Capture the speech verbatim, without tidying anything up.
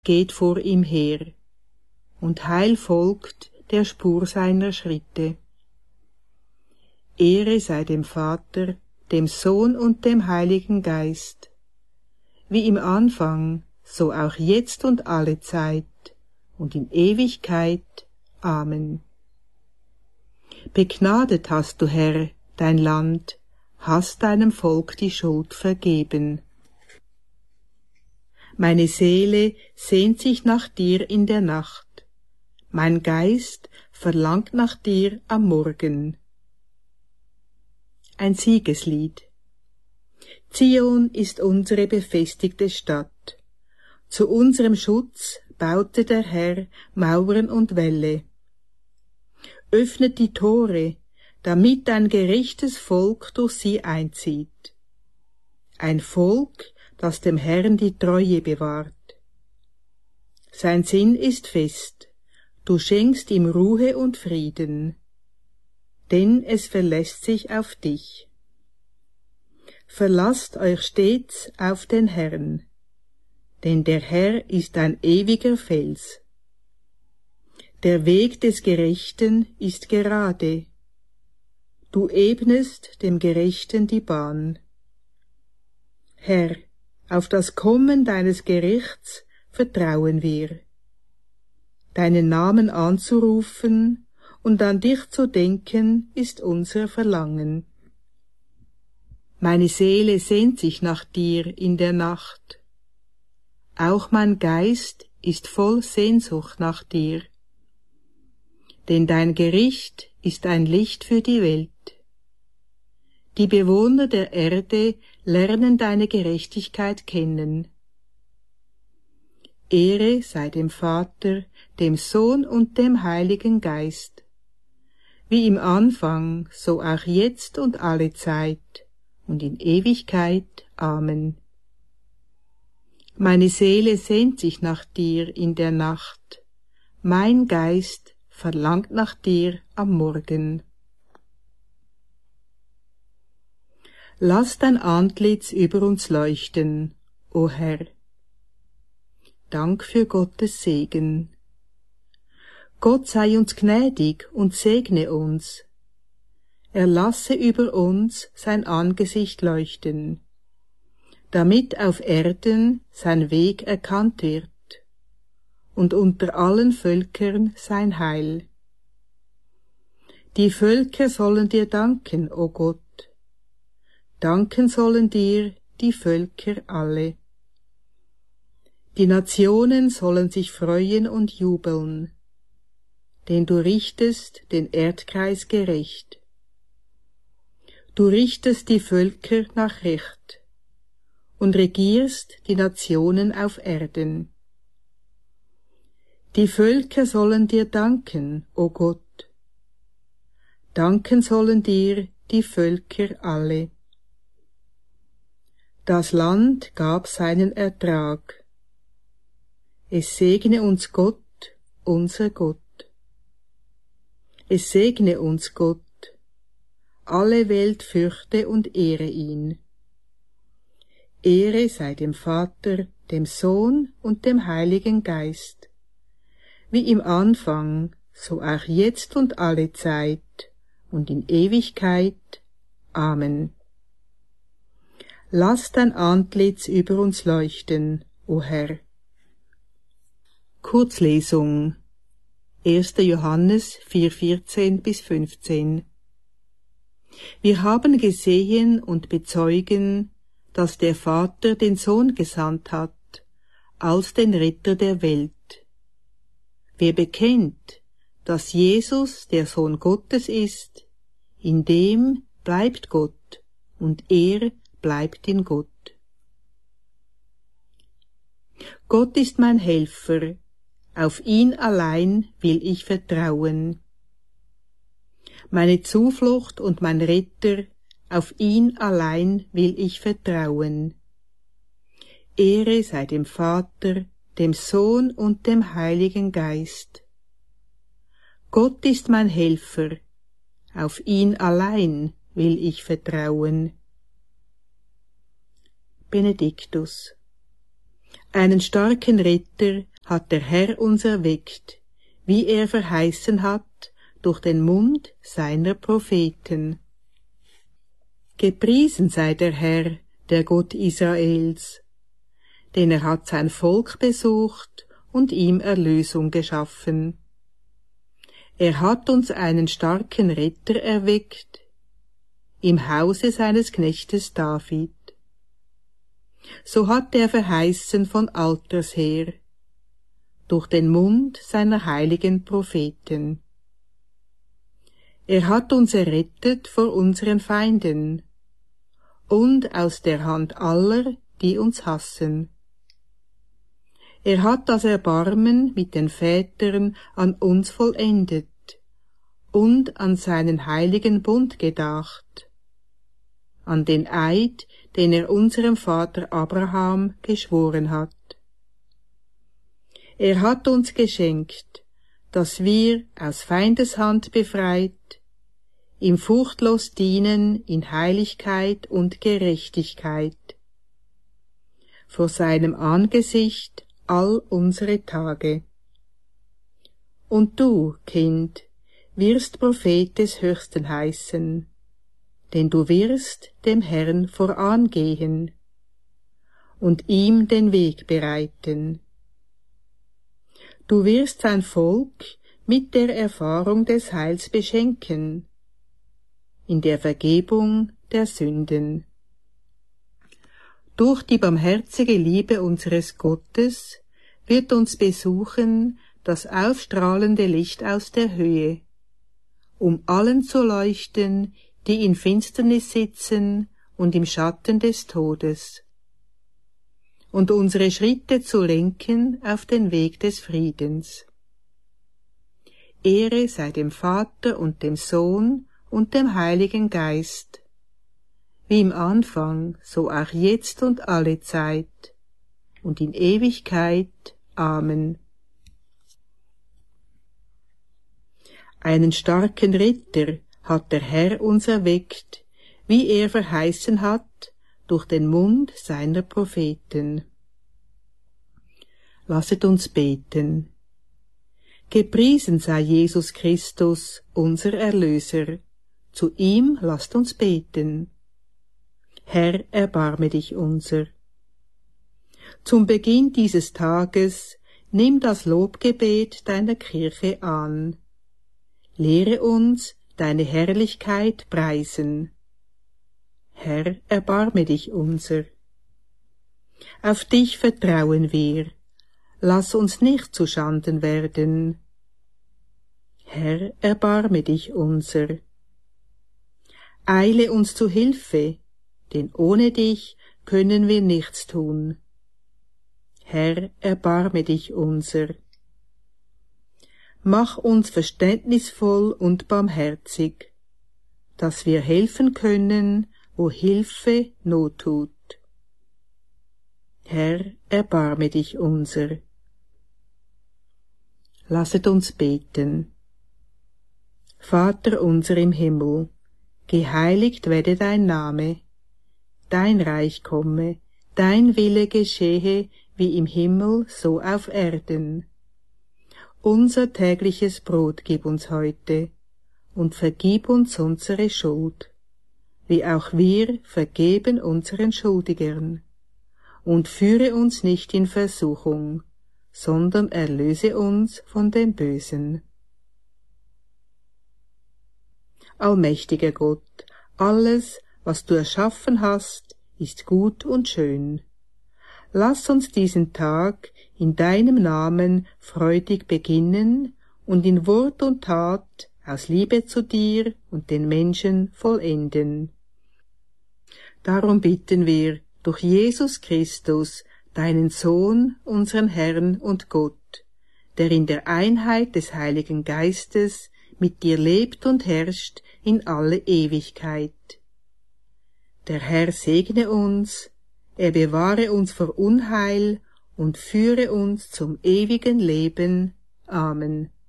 geht vor ihm her, und Heil folgt der Spur seiner Schritte. Ehre sei dem Vater, dem Sohn und dem Heiligen Geist, wie im Anfang, so auch jetzt und alle Zeit und in Ewigkeit. Amen. Begnadet hast du, Herr, dein Land, hast deinem Volk die Schuld vergeben. Meine Seele sehnt sich nach dir in der Nacht, mein Geist verlangt nach dir am Morgen. Ein Siegeslied. Zion ist unsere befestigte Stadt. Zu unserem Schutz baute der Herr Mauern und Wälle. Öffnet die Tore, damit ein gerechtes Volk durch sie einzieht. Ein Volk, das dem Herrn die Treue bewahrt. Sein Sinn ist fest, du schenkst ihm Ruhe und Frieden, denn es verlässt sich auf dich. Verlasst euch stets auf den Herrn, denn der Herr ist ein ewiger Fels. Der Weg des Gerechten ist gerade, du ebnest dem Gerechten die Bahn. Herr, auf das Kommen deines Gerichts vertrauen wir. Deinen Namen anzurufen und an dich zu denken, ist unser Verlangen. Meine Seele sehnt sich nach dir in der Nacht. Auch mein Geist ist voll Sehnsucht nach dir. Denn dein Gericht ist ein Licht für die Welt. Die Bewohner der Erde lernen deine Gerechtigkeit kennen. Ehre sei dem Vater, dem Sohn und dem Heiligen Geist, wie im Anfang, so auch jetzt und alle Zeit und in Ewigkeit. Amen. Meine Seele sehnt sich nach dir in der Nacht, mein Geist verlangt nach dir am Morgen. Lass dein Antlitz über uns leuchten, o Herr. Dank für Gottes Segen. Gott sei uns gnädig und segne uns. Er lasse über uns sein Angesicht leuchten, damit auf Erden sein Weg erkannt wird und unter allen Völkern sein Heil. Die Völker sollen dir danken, o Gott. Danken sollen dir die Völker alle. Die Nationen sollen sich freuen und jubeln, denn du richtest den Erdkreis gerecht. Du richtest die Völker nach Recht und regierst die Nationen auf Erden. Die Völker sollen dir danken, o Gott. Danken sollen dir die Völker alle. Das Land gab seinen Ertrag. Es segne uns Gott, unser Gott. Es segne uns Gott. Alle Welt fürchte und ehre ihn. Ehre sei dem Vater, dem Sohn und dem Heiligen Geist, wie im Anfang, so auch jetzt und alle Zeit und in Ewigkeit. Amen. Lass dein Antlitz über uns leuchten, o Herr. Kurzlesung. erster Johannes vier, vierzehn bis fünfzehn. Wir haben gesehen und bezeugen, dass der Vater den Sohn gesandt hat, als den Retter der Welt. Wer bekennt, dass Jesus der Sohn Gottes ist, in dem bleibt Gott und er bleibt in Gott. Gott ist mein Helfer, auf ihn allein will ich vertrauen. Meine Zuflucht und mein Retter, auf ihn allein will ich vertrauen. Ehre sei dem Vater, dem Sohn und dem Heiligen Geist. Gott ist mein Helfer, auf ihn allein will ich vertrauen. Benediktus. Einen starken Retter hat der Herr uns erweckt, wie er verheißen hat, durch den Mund seiner Propheten. Gepriesen sei der Herr, der Gott Israels, denn er hat sein Volk besucht und ihm Erlösung geschaffen. Er hat uns einen starken Retter erweckt, im Hause seines Knechtes David. So hat er verheißen von alters her, durch den Mund seiner heiligen Propheten. Er hat uns errettet vor unseren Feinden und aus der Hand aller, die uns hassen. Er hat das Erbarmen mit den Vätern an uns vollendet und an seinen heiligen Bund gedacht, an den Eid, den er unserem Vater Abraham geschworen hat. Er hat uns geschenkt, dass wir aus Feindeshand befreit, ihm furchtlos dienen in Heiligkeit und Gerechtigkeit, vor seinem Angesicht all unsere Tage. Und du, Kind, wirst Prophet des Höchsten heißen, denn du wirst dem Herrn vorangehen und ihm den Weg bereiten. Du wirst sein Volk mit der Erfahrung des Heils beschenken, in der Vergebung der Sünden. Durch die barmherzige Liebe unseres Gottes wird uns besuchen das aufstrahlende Licht aus der Höhe, um allen zu leuchten, die in Finsternis sitzen und im Schatten des Todes, und unsere Schritte zu lenken auf den Weg des Friedens. Ehre sei dem Vater und dem Sohn und dem Heiligen Geist, wie im Anfang, so auch jetzt und alle Zeit und in Ewigkeit. Amen. Einen starken Ritter hat der Herr uns erweckt, wie er verheißen hat, durch den Mund seiner Propheten. Lasset uns beten. Gepriesen sei Jesus Christus, unser Erlöser. Zu ihm lasst uns beten. Herr, erbarme dich unser. Zum Beginn dieses Tages nimm das Lobgebet deiner Kirche an. Lehre uns deine Herrlichkeit preisen. Herr, erbarme dich unser. Auf dich vertrauen wir, lass uns nicht zu Schanden werden. Herr, erbarme dich unser. Eile uns zu Hilfe, denn ohne dich können wir nichts tun. Herr, erbarme dich unser. Mach uns verständnisvoll und barmherzig, dass wir helfen können, wo Hilfe Not tut. Herr, erbarme dich unser. Lasset uns beten. Vater unser im Himmel, geheiligt werde dein Name, dein Reich komme, dein Wille geschehe, wie im Himmel, so auf Erden. Unser tägliches Brot gib uns heute, und vergib uns unsere Schuld, wie auch wir vergeben unseren Schuldigern. Und führe uns nicht in Versuchung, sondern erlöse uns von dem Bösen. Allmächtiger Gott, alles, was du erschaffen hast, ist gut und schön. Lass uns diesen Tag in deinem Namen freudig beginnen und in Wort und Tat aus Liebe zu dir und den Menschen vollenden. Darum bitten wir durch Jesus Christus, deinen Sohn, unseren Herrn und Gott, der in der Einheit des Heiligen Geistes mit dir lebt und herrscht in alle Ewigkeit. Der Herr segne uns, er bewahre uns vor Unheil und führe uns zum ewigen Leben. Amen.